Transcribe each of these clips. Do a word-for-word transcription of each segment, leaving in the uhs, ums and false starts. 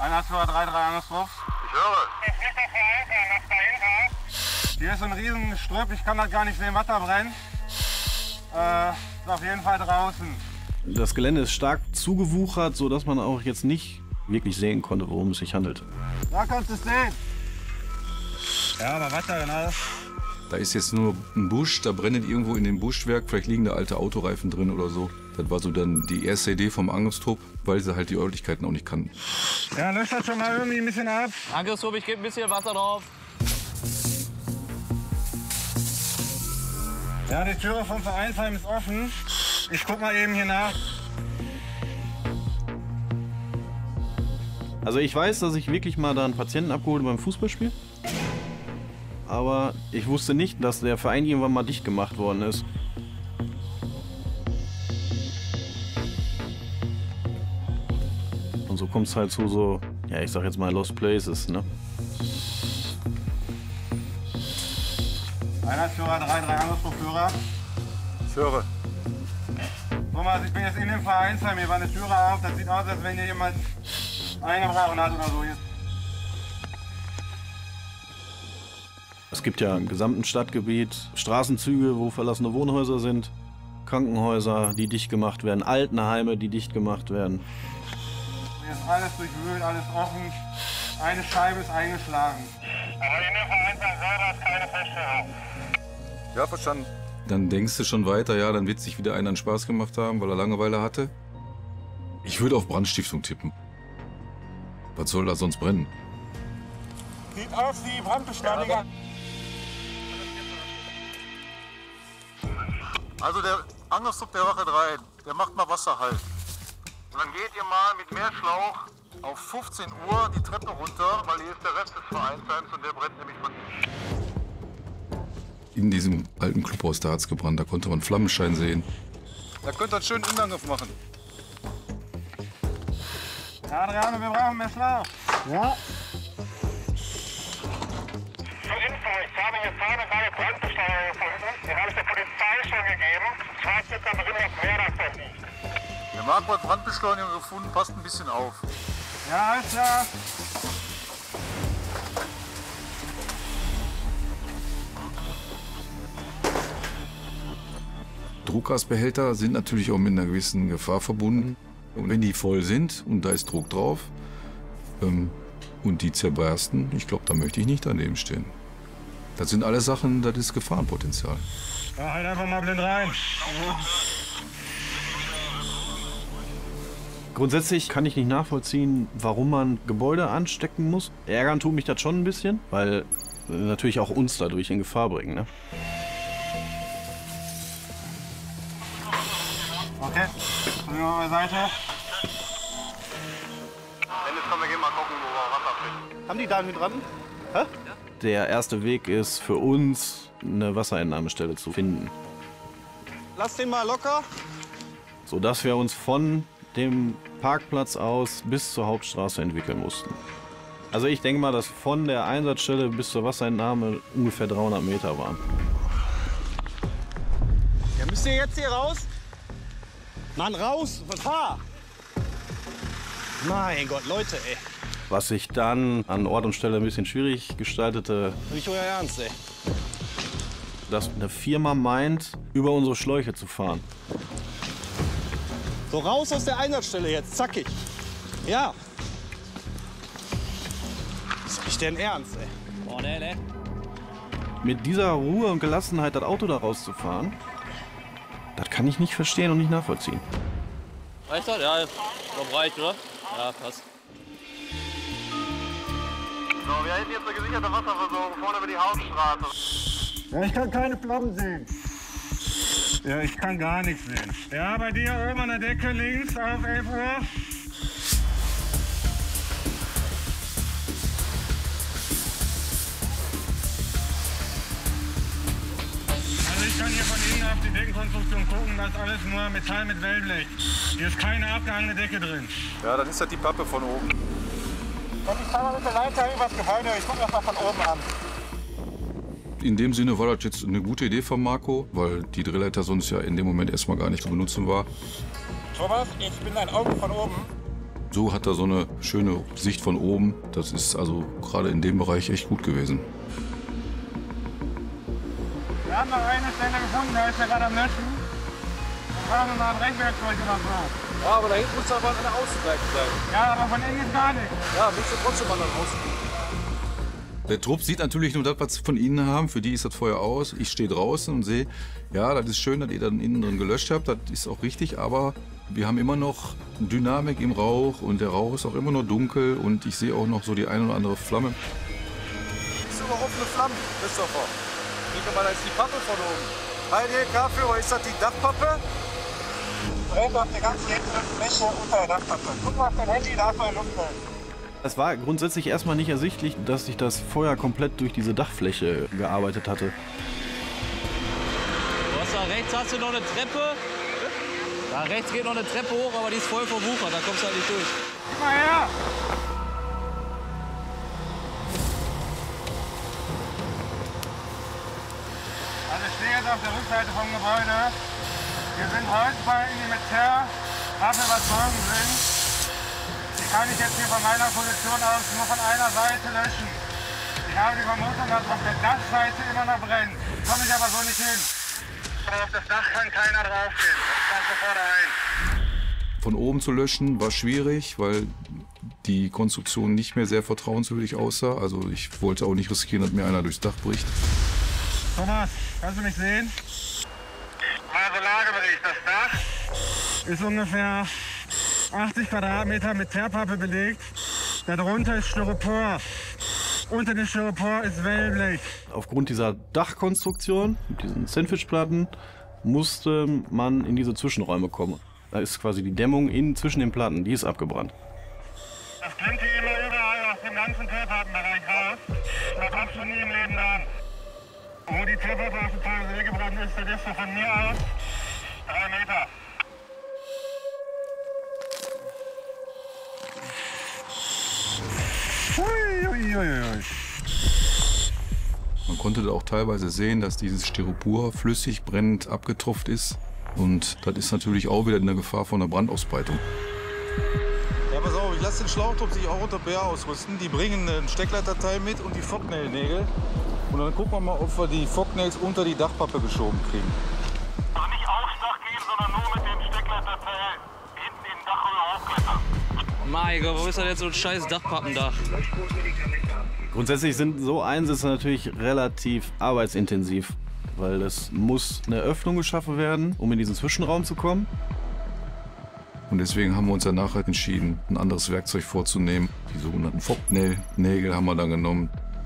Einer zwei drei drei Angriff. Ich höre. Hier ist so ein riesen Strüpp, ich kann das gar nicht sehen, was da brennt. Äh, ist auf jeden Fall draußen. Das Gelände ist stark zugewuchert, sodass man auch jetzt nicht wirklich sehen konnte, worum es sich handelt. Da kannst du es sehen. Ja, aber was da genau? Da ist jetzt nur ein Busch, da brennt irgendwo in dem Buschwerk, vielleicht liegen da alte Autoreifen drin oder so. Das war so dann die erste Idee vom Angriffstrupp, weil sie halt die Örtlichkeiten auch nicht kannten. Ja, löscht das schon mal irgendwie ein bisschen ab. Angriffstrupp, ich gebe ein bisschen Wasser drauf. Ja, die Türe vom Vereinsheim ist offen. Ich guck mal eben hier nach. Also ich weiß, dass ich wirklich mal da einen Patienten abgeholt beim Fußballspiel. Aber ich wusste nicht, dass der Verein irgendwann mal dicht gemacht worden ist. Und so kommt es halt zu so, ja ich sag jetzt mal Lost Places, ne? Einheitsführer, drei drei Angriffsführer. Ich höre. Thomas, ich bin jetzt in dem Vereinsheim, hier war eine Türe auf. Das sieht aus, als wenn hier jemand eingebrochen hat oder so. Es gibt ja im gesamten Stadtgebiet Straßenzüge, wo verlassene Wohnhäuser sind, Krankenhäuser, die dicht gemacht werden, Altenheime, die dicht gemacht werden. Hier ist alles durchwühlt, alles offen. Eine Scheibe ist eingeschlagen. Aber in dem Vereinsheim selber ist keine Feststellung. Ja, verstanden. Dann denkst du schon weiter, ja, dann wird sich wieder einer einen Spaß gemacht haben, weil er Langeweile hatte. Ich würde auf Brandstiftung tippen. Was soll da sonst brennen? Sieht aus wie Brandbeschleuniger. Also der Angriffstrupp der Wache drei, der macht mal Wasser halt. Und dann geht ihr mal mit Meerschlauch auf fünfzehn Uhr die Treppe runter, weil hier ist der Rest des Vereinsheims und der brennt nämlich von... In diesem alten Clubhaus, da hat's gebrannt, da konnte man Flammenschein sehen. Da könnt ihr einen schönen Innenangriff machen. Ja, Adriano, wir brauchen mehr Schlauch. Ja. Zur Info, ich habe hier vorne eine Brandbeschleunigung gefunden. Die habe ich der Polizei schon gegeben. Zwei Stück da drin, das Meer davon liegt. Der Marco hat Brandbeschleunigung gefunden, passt ein bisschen auf. Ja, alles klar. Druckgasbehälter sind natürlich auch mit einer gewissen Gefahr verbunden. Und wenn die voll sind und da ist Druck drauf ähm, und die zerbersten, ich glaube, da möchte ich nicht daneben stehen. Das sind alles Sachen, das ist Gefahrenpotenzial. Ja, halt einfach mal blind rein. Grundsätzlich kann ich nicht nachvollziehen, warum man Gebäude anstecken muss. Ärgern tut mich das schon ein bisschen, weil natürlich auch uns dadurch in Gefahr bringen, ne? Okay, dann gehen wir mal beiseite. Dennis, komm, wir gehen mal gucken, wo wir Wasser finden. Haben die da einen Hydranten? Hä? Der erste Weg ist für uns, eine Wasserentnahmestelle zu finden. Lass den mal locker. Sodass wir uns von dem Parkplatz aus bis zur Hauptstraße entwickeln mussten. Also ich denke mal, dass von der Einsatzstelle bis zur Wasserentnahme ungefähr dreihundert Meter waren. Ja, müsst ihr jetzt hier raus? Mann, raus! Fahr! Mein Gott, Leute, ey. Was sich dann an Ort und Stelle ein bisschen schwierig gestaltete, Nicht euer Ernst, ey. dass eine Firma meint, über unsere Schläuche zu fahren. So, raus aus der Einsatzstelle jetzt, zackig. Ja. Ist nicht dein Ernst, ey. Oh, ne, ne. Mit dieser Ruhe und Gelassenheit das Auto da rauszufahren, das kann ich nicht verstehen und nicht nachvollziehen. Reicht das? Ja, ich glaub, reicht, oder? Ja, passt. So, wir hätten jetzt eine gesicherte Wasserversorgung vorne über die Hauptstraße. Ja, ich kann keine Flammen sehen. Ja, ich kann gar nichts sehen. Ja, bei dir oben an der Decke links auf elf Uhr. Also ich kann hier von innen auf die Deckenkonstruktion gucken, das ist alles nur Metall mit Wellblech. Hier ist keine abgehangene Decke drin. Ja, dann ist das die Pappe von oben. Und ich fahr mal mit der Leiter über das Gebäude, ich gucke das mal von oben an. In dem Sinne war das jetzt eine gute Idee von Marco, weil die Drillleiter sonst ja in dem Moment erstmal gar nicht zu benutzen war. Thomas, ich bin dein Auge von oben. So hat er so eine schöne Sicht von oben. Das ist also gerade in dem Bereich echt gut gewesen. Wir haben noch eine Stelle gefunden, da ist er gerade am Löschen. Dann fahren wir mal ein Brechwerkzeug oder so. Ja, aber da hinten muss aber an der Außenseite sein. Ja, aber von innen ist gar nichts. Ja, willst du trotzdem mal nach außen gehen? Der Trupp sieht natürlich nur das, was sie von innen haben. Für die ist das Feuer aus. Ich stehe draußen und sehe, ja, das ist schön, dass ihr dann innen drin gelöscht habt. Das ist auch richtig, aber wir haben immer noch Dynamik im Rauch und der Rauch ist auch immer noch dunkel und ich sehe auch noch so die eine oder andere Flamme. Das ist aber offene Flammen, Christopher. Guck mal, da ist die Pappe von oben. Hi, D L K-Führer, ist das die Dachpappe? Brennt auf der ganzen Fläche unter der Dachpappe. Guck mal auf dein Handy, da ist eine Luftwelle. Es war grundsätzlich erstmal nicht ersichtlich, dass sich das Feuer komplett durch diese Dachfläche gearbeitet hatte. Du hast da rechts hast du noch eine Treppe. Da rechts geht noch eine Treppe hoch, aber die ist voll verwuchert, da kommst du halt nicht durch. Gib mal her! Also ich stehe jetzt auf der Rückseite vom Gebäude. Hier sind Holzbalken, die mit Teerwaffe überzogen sind. Die kann ich jetzt hier von meiner Position aus nur von einer Seite löschen. Ich habe die Vermutung, dass auf der Dachseite immer noch brennt. Komme ich aber so nicht hin. Aber auf das Dach kann keiner draufgehen. Das stand sofort ein. Von oben zu löschen war schwierig, weil die Konstruktion nicht mehr sehr vertrauenswürdig aussah. Also ich wollte auch nicht riskieren, dass mir einer durchs Dach bricht. Thomas, kannst du mich sehen? Also Lagebericht, das Dach ist ungefähr achtzig Quadratmeter mit Teerpappe belegt. Darunter ist Styropor. Unter dem Styropor ist Wellblech. Aufgrund dieser Dachkonstruktion, mit diesen Sandwichplatten, musste man in diese Zwischenräume kommen. Da ist quasi die Dämmung in zwischen den Platten, die ist abgebrannt. Das klingt hier immer überall aus dem ganzen Teerpappenbereich raus. Das hab's schon nie im Leben dran. Wo die Teerpappe auf dem Teil gebrannt ist, das ist so von mir aus drei Meter. Hui, hui, hui, hui. Man konnte da auch teilweise sehen, dass dieses Styropor flüssig brennend abgetropft ist. Und das ist natürlich auch wieder eine Gefahr von einer Brandausbreitung. Ja, pass auf, ich lasse den Schlauchtrupp sich auch unter B R ausrüsten. Die bringen ein Steckleiterteil mit und die Focknail-Nägel. Und dann gucken wir mal, ob wir die Focknails unter die Dachpappe geschoben kriegen. Also nicht aufs Dach gehen, sondern nur mit dem Steckleiterteil hinten in den Dachhöhe hochklettern. Mein Gott, wo ist das jetzt so ein scheiß Dachpappendach? Grundsätzlich sind so Einsätze natürlich relativ arbeitsintensiv, weil es muss eine Öffnung geschaffen werden, um in diesen Zwischenraum zu kommen. Und deswegen haben wir uns dann nachher entschieden, ein anderes Werkzeug vorzunehmen. Die sogenannten Focknail-Nägel haben wir dann genommen.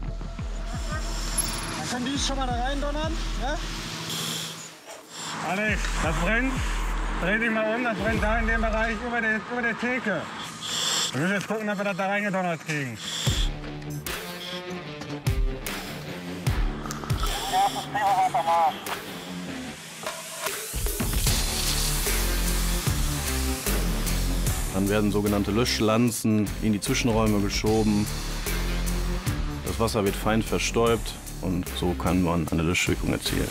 Dann können die schon mal da rein donnern, ne? Alex, das brennt. Dreh dich mal um, das brennt da in dem Bereich über der, über der Theke. Wir müssen jetzt gucken, ob wir das da reingedonnert kriegen. Dann werden sogenannte Löschlanzen in die Zwischenräume geschoben. Das Wasser wird fein verstäubt und so kann man eine Löschwirkung erzielen.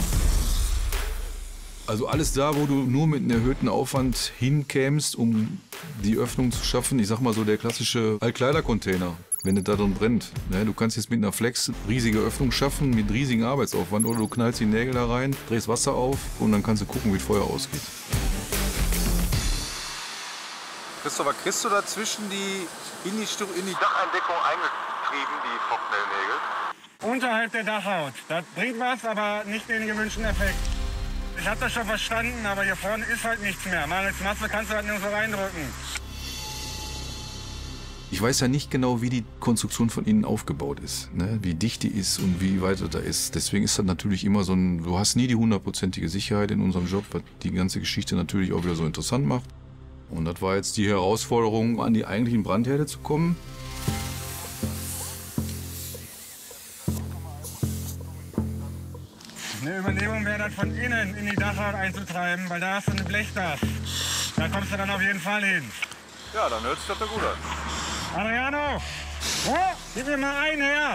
Also alles da, wo du nur mit einem erhöhten Aufwand hinkämst, um die Öffnung zu schaffen. Ich sag mal so der klassische Altkleidercontainer, wenn es da drin brennt. Ne, du kannst jetzt mit einer Flex riesige Öffnung schaffen, mit riesigem Arbeitsaufwand. Oder du knallst die Nägel da rein, drehst Wasser auf und dann kannst du gucken, wie das Feuer ausgeht. Christopher, kriegst du dazwischen die in die, Stu- in die Dacheindeckung eingetrieben, die Focknail-Nägel? Unterhalb der Dachhaut. Das bringt was, aber nicht den gewünschten Effekt. Ich hab das schon verstanden, aber hier vorne ist halt nichts mehr. Mangels Masse kannst du halt nur so reindrücken. Ich weiß ja nicht genau, wie die Konstruktion von innen aufgebaut ist, ne? Wie dicht die ist und wie weit das da ist. Deswegen ist das natürlich immer so ein, du hast nie die hundertprozentige Sicherheit in unserem Job, was die ganze Geschichte natürlich auch wieder so interessant macht. Und das war jetzt die Herausforderung, an die eigentlichen Brandherde zu kommen. Eine Überlegung wäre das von innen in die Dachhaut einzutreiben, weil da hast du ein Blechdach. Da kommst du dann auf jeden Fall hin. Ja, dann hört sich das doch gut an. Adriano! Oh, gib mir mal einen her!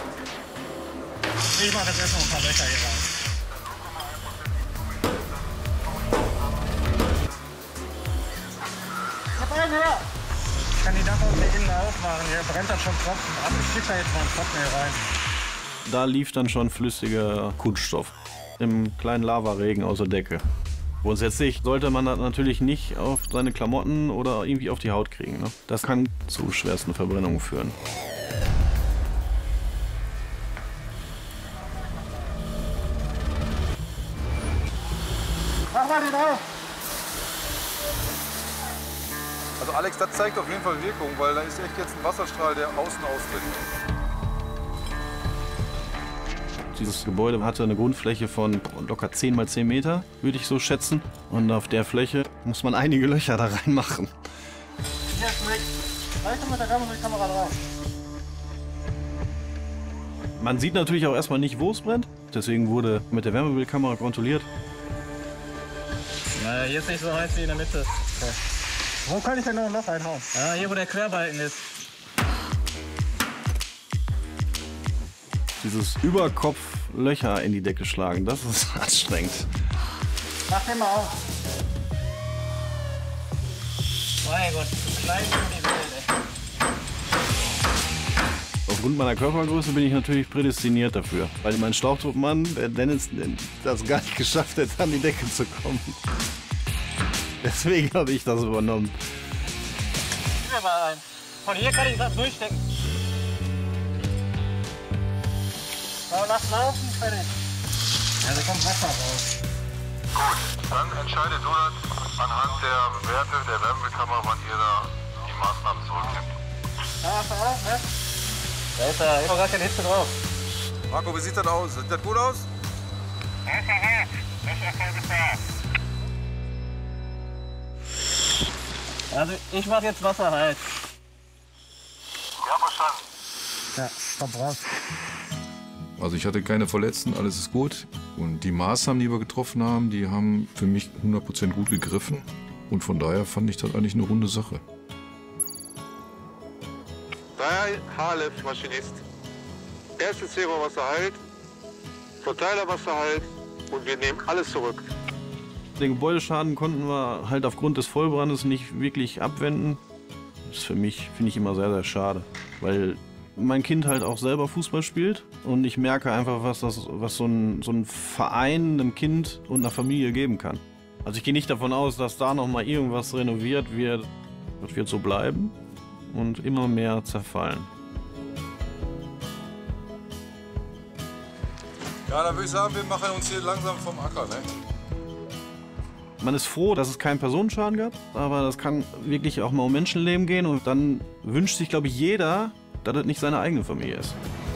Ich mach jetzt erst noch ein paar Becher hier rein. Ich hab einen her! Ich kann die Dachhaube hier innen aufmachen. Hier brennt das schon Tropfen ab. Ich krieg da jetzt mal einen Tropfen hier rein. Da lief dann schon flüssiger Kunststoff im kleinen Lavaregen aus der Decke. Grundsätzlich sollte man das natürlich nicht auf seine Klamotten oder irgendwie auf die Haut kriegen. Ne? Das kann zu schwersten Verbrennungen führen. Mach mal den auf! Also Alex, das zeigt auf jeden Fall Wirkung, weil da ist echt jetzt ein Wasserstrahl, der außen austritt. Dieses Gebäude hatte eine Grundfläche von locker zehn mal zehn Meter, würde ich so schätzen. Und auf der Fläche muss man einige Löcher da reinmachen. Hier ist weg. Reicht mit der Kamera drauf. Man sieht natürlich auch erstmal nicht, wo es brennt. Deswegen wurde mit der Wärmebildkamera kontrolliert. Na, hier ist nicht so heiß wie in der Mitte. Okay. Wo kann ich denn noch ein Loch reinhauen? Ja, hier wo der Querbalken ist. Dieses Überkopf Löcher in die Decke schlagen, das ist anstrengend. Mach den mal auf. Mein Gott, klein wie die Welt, ey. Aufgrund meiner Körpergröße bin ich natürlich prädestiniert dafür. Weil mein Schlauchtruppmann, der Dennis, das gar nicht geschafft hätte, an die Decke zu kommen. Deswegen habe ich das übernommen. Gib mir mal ein. Von hier kann ich das durchstecken. So, lass laufen, fertig. Ja, da kommt Wasser raus. Gut, dann entscheidet du das anhand der Werte der Wärmebildkamera, wann ihr da die Maßnahmen zurücknimmt. Da hast du auf, ne? Da ist da ist noch gar keine Hitze drauf. Marco, wie sieht das aus? Sieht das gut aus? Da ist er weg. Das ist erstmal Gefahr. Also ich mach jetzt Wasser heiß. Ja, verstanden. Ja, komm raus. Also ich hatte keine Verletzten, alles ist gut. Und die Maßnahmen, die wir getroffen haben, die haben für mich hundert Prozent gut gegriffen. Und von daher fand ich das eigentlich eine runde Sache. Daher H L F Maschinist. Erstes Zero-Wasser halt, Verteilerwasser halt und wir nehmen alles zurück. Den Gebäudeschaden konnten wir halt aufgrund des Vollbrandes nicht wirklich abwenden. Das ist für mich, finde ich, immer sehr, sehr schade. Weil mein Kind halt auch selber Fußball spielt und ich merke einfach, was, das, was so, ein, so ein Verein einem Kind und einer Familie geben kann. Also ich gehe nicht davon aus, dass da noch mal irgendwas renoviert wird. Das wird so bleiben und immer mehr zerfallen. Ja, dann würde ich sagen, wir machen uns hier langsam vom Acker, ne? Man ist froh, dass es keinen Personenschaden gab, aber das kann wirklich auch mal um Menschenleben gehen und dann wünscht sich, glaube ich, jeder, dass das nicht seine eigene Familie ist.